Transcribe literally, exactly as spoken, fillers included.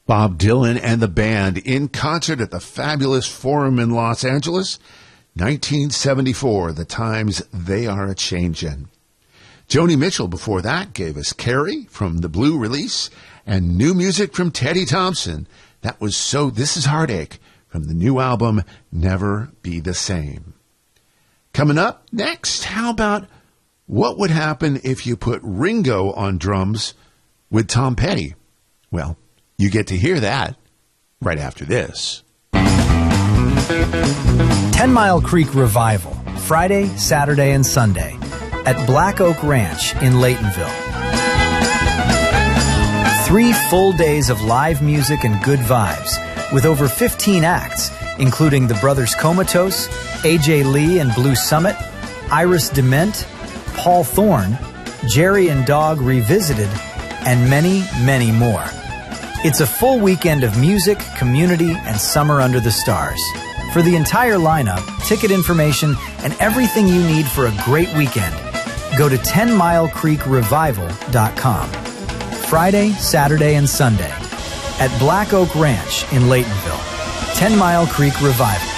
Bob Dylan and the band in concert at the fabulous Forum in Los Angeles, nineteen seventy-four. The times they are a-changin'. Joni Mitchell before that gave us Carrie from the Blue release and new music from Teddy Thompson. That was So This Is Heartache from the new album Never Be the Same. Coming up next, how about what would happen if you put Ringo on drums with Tom Petty? Well, you get to hear that right after this. Ten Mile Creek Revival, Friday, Saturday, and Sunday at Black Oak Ranch in Laytonville. Three full days of live music and good vibes with over fifteen acts, including the Brothers Comatose, A J Lee and Blue Summit, Iris Dement, Paul Thorne, Jerry and Dog Revisited, and many, many more. It's a full weekend of music, community, and summer under the stars. For the entire lineup, ticket information, and everything you need for a great weekend, go to ten mile creek revival dot com. Friday, Saturday, and Sunday at Black Oak Ranch in Laytonville. Ten Mile Creek Revival.